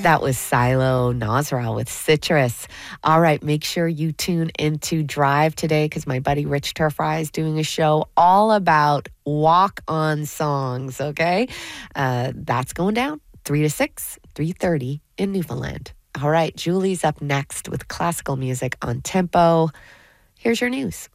That was Silo Nasra with Citrus. All right, make sure you tune into Drive today because my buddy Rich Turfry is doing a show all about walk-on songs, okay? That's going down 3 to 6, 3:30 in Newfoundland. All right, Julie's up next with classical music on Tempo. Here's your news.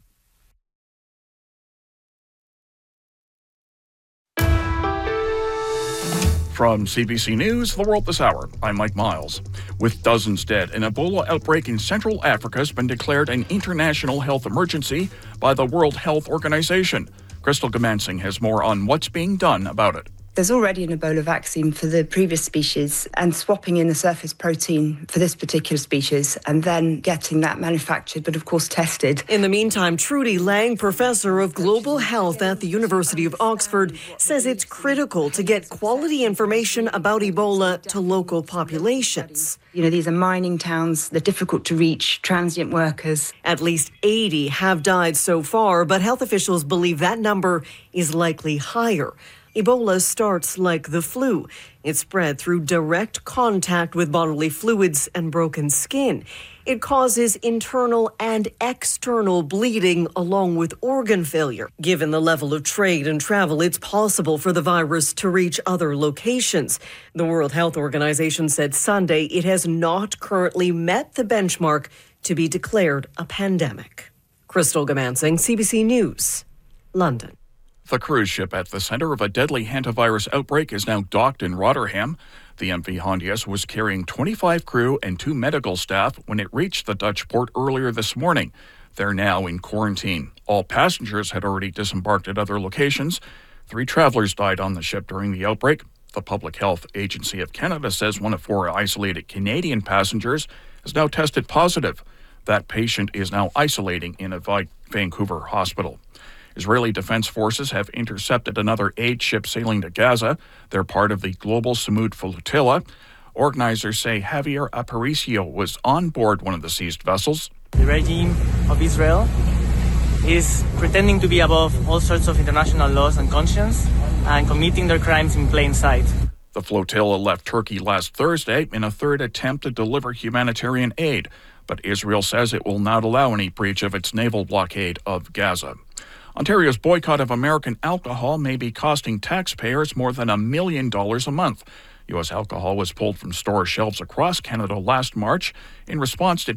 From CBC News, The World This Hour, I'm Mike Miles. With dozens dead, an Ebola outbreak in Central Africa has been declared an international health emergency by the World Health Organization. Crystal Gamansing has more on what's being done about it. There's already an Ebola vaccine for the previous species, and swapping in the surface protein for this particular species and then getting that manufactured, but of course tested. In the meantime, Trudy Lang, professor of global health at the University of Oxford, says it's critical to get quality information about Ebola to local populations. You know, these are mining towns, they're difficult to reach, transient workers. At least 80 have died so far, but health officials believe that number is likely higher. Ebola starts like the flu. It's spread through direct contact with bodily fluids and broken skin. It causes internal and external bleeding along with organ failure. Given the level of trade and travel, it's possible for the virus to reach other locations. The World Health Organization said Sunday it has not currently met the benchmark to be declared a pandemic. Crystal Gamansing, CBC News, London. The cruise ship at the center of a deadly hantavirus outbreak is now docked in Rotterdam. The MV Hondius was carrying 25 crew and 2 medical staff when it reached the Dutch port earlier this morning. They're now in quarantine. All passengers had already disembarked at other locations. 3 travelers died on the ship during the outbreak. The Public Health Agency of Canada says one of 4 isolated Canadian passengers has now tested positive. That patient is now isolating in a Vancouver hospital. Israeli Defense Forces have intercepted another aid ship sailing to Gaza. They're part of the Global Samud Flotilla. Organizers say Javier Aparicio was on board one of the seized vessels. The regime of Israel is pretending to be above all sorts of international laws and conscience and committing their crimes in plain sight. The flotilla left Turkey last Thursday in a third attempt to deliver humanitarian aid, but Israel says it will not allow any breach of its naval blockade of Gaza. Ontario's boycott of American alcohol may be costing taxpayers more than $1 million a month. U.S. alcohol was pulled from store shelves across Canada last March in response to